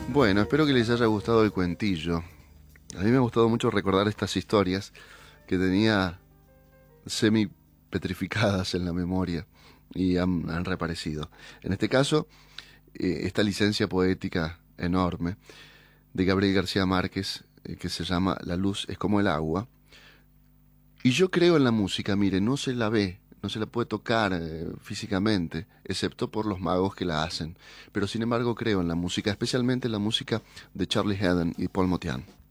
Bueno, espero que les haya gustado el cuentillo. A mí me ha gustado mucho recordar estas historias que tenía semi petrificadas en la memoria y han reaparecido. En este caso, esta licencia poética enorme de Gabriel García Márquez, que se llama La luz es como el agua. Y yo creo en la música, mire, no se la ve, no se la puede tocar físicamente, excepto por los magos que la hacen. Pero sin embargo creo en la música, especialmente en la música de Charlie Haddon y Paul Motian.